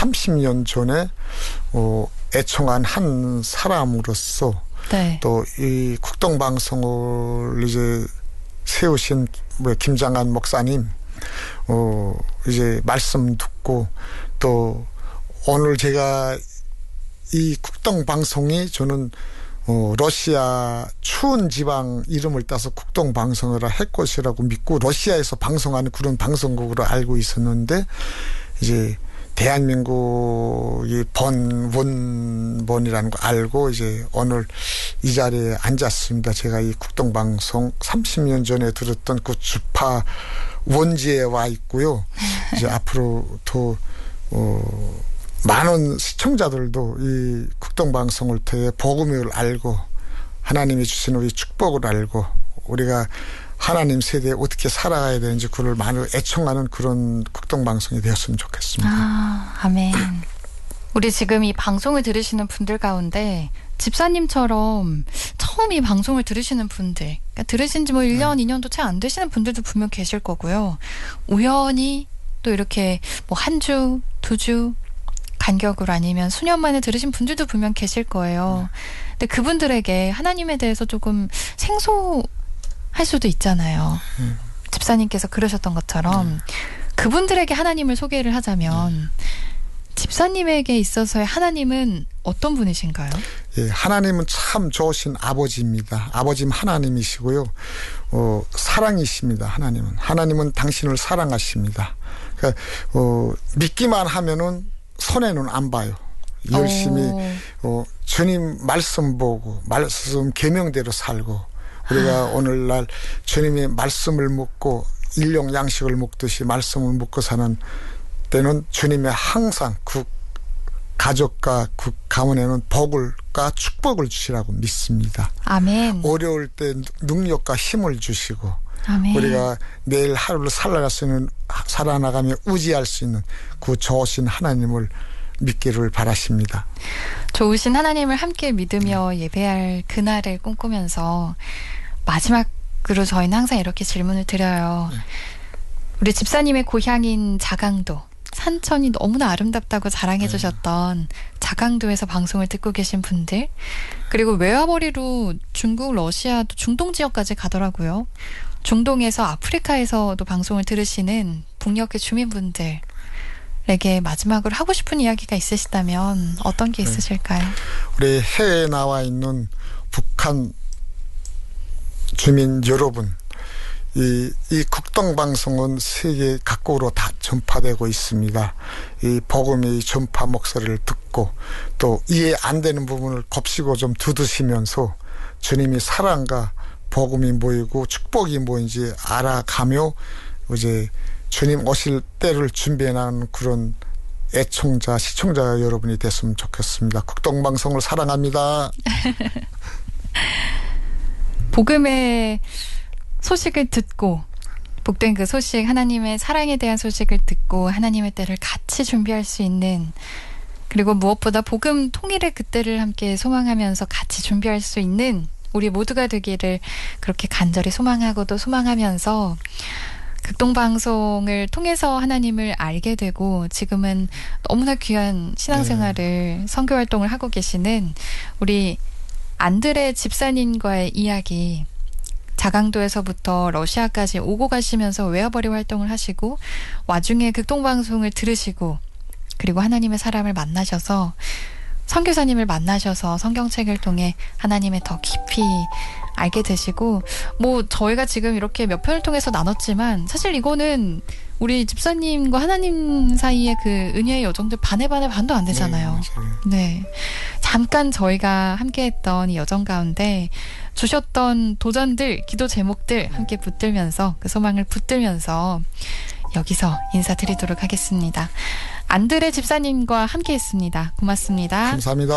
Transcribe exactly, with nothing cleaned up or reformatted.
삼십 년 전에 어, 애청한 한 사람으로서 네. 또 이 국동방송을 이제 세우신 김장한 목사님 어, 이제 말씀 듣고 또 오늘 제가 이 국동방송이 저는 어, 러시아 추운 지방 이름을 따서 국동방송이라 할 것이라고 믿고 러시아에서 방송하는 그런 방송국으로 알고 있었는데 이제 대한민국이 번, 원본이라는 거 알고 이제 오늘 이 자리에 앉았습니다. 제가 이 국동방송 삼십 년 전에 들었던 그 주파 원지에 와 있고요. 이제 앞으로 더, 어, 많은 시청자들도 이 국동방송을 통해 복음을 알고 하나님이 주신 우리 축복을 알고 우리가 하나님 세대에 어떻게 살아가야 되는지 그걸 많이 애청하는 그런 국동방송이 되었으면 좋겠습니다. 아, 아멘. 우리 지금 이 방송을 들으시는 분들 가운데 집사님처럼 처음 이 방송을 들으시는 분들, 그러니까 들으신 지 뭐 일 년, 네. 이 년도 채 안 되시는 분들도 분명 계실 거고요. 우연히 또 이렇게 뭐 한 주, 두 주 간격으로 아니면 수년 만에 들으신 분들도 분명 계실 거예요. 근데 그분들에게 하나님에 대해서 조금 생소할 수도 있잖아요. 음. 집사님께서 그러셨던 것처럼 음. 그분들에게 하나님을 소개를 하자면 음. 집사님에게 있어서의 하나님은 어떤 분이신가요? 예, 하나님은 참 좋으신 아버지입니다. 아버지는 하나님이시고요. 어, 사랑이십니다. 하나님은. 하나님은 당신을 사랑하십니다. 그러니까 어, 믿기만 하면은 손해는 안 봐요. 열심히 어, 주님 말씀 보고 말씀 계명대로 살고 우리가 아. 오늘날 주님의 말씀을 묻고 일용 양식을 먹듯이 말씀을 묻고 사는 때는 주님의 항상 그 가족과 그 가문에는 복을과 축복을 주시라고 믿습니다. 아멘. 어려울 때 능력과 힘을 주시고 아멘. 우리가 내일 하루를 살아갈 수 있는 살아나가며 의지할 수 있는 그 좋으신 하나님을 믿기를 바라십니다. 좋으신 하나님을 함께 믿으며 예배할 그날을 꿈꾸면서 마지막으로 저희는 항상 이렇게 질문을 드려요. 우리 집사님의 고향인 자강도, 산천이 너무나 아름답다고 자랑해 주셨던 자강도에서 방송을 듣고 계신 분들, 그리고 외화벌이로 중국, 러시아, 또 중동 지역까지 가더라고요. 중동에서 아프리카에서도 방송을 들으시는 북녘의 주민분들에게 마지막으로 하고 싶은 이야기가 있으시다면 어떤 게 있으실까요? 우리 해외에 나와 있는 북한 주민 여러분, 이, 이 국동방송은 세계 각국으로 다 전파되고 있습니다. 이 복음의 전파 목소리를 듣고 또 이해 안 되는 부분을 곱씹고 좀 두드시면서 주님이 사랑과 복음이 뭐이고 축복이 뭐인지 알아가며 이제 주님 오실 때를 준비해나가는 그런 애청자, 시청자 여러분이 됐으면 좋겠습니다. 국동방송을 사랑합니다. 복음의 소식을 듣고 복된 그 소식, 하나님의 사랑에 대한 소식을 듣고 하나님의 때를 같이 준비할 수 있는, 그리고 무엇보다 복음 통일의 그때를 함께 소망하면서 같이 준비할 수 있는 우리 모두가 되기를 그렇게 간절히 소망하고도 소망하면서 극동방송을 통해서 하나님을 알게 되고 지금은 너무나 귀한 신앙생활을 네. 선교활동을 하고 계시는 우리 안드레 집사님과의 이야기, 자강도에서부터 러시아까지 오고 가시면서 외화벌이 활동을 하시고 와중에 극동방송을 들으시고 그리고 하나님의 사람을 만나셔서 선교사님을 만나셔서 성경책을 통해 하나님의 더 깊이 알게 되시고, 뭐 저희가 지금 이렇게 몇 편을 통해서 나눴지만 사실 이거는 우리 집사님과 하나님 사이의 그 은혜의 여정들 반의 반의 반도 안 되잖아요. 네, 네. 잠깐 저희가 함께했던 이 여정 가운데 주셨던 도전들, 기도 제목들 함께 붙들면서 그 소망을 붙들면서 여기서 인사드리도록 하겠습니다. 안드레 집사님과 함께했습니다. 고맙습니다. 감사합니다.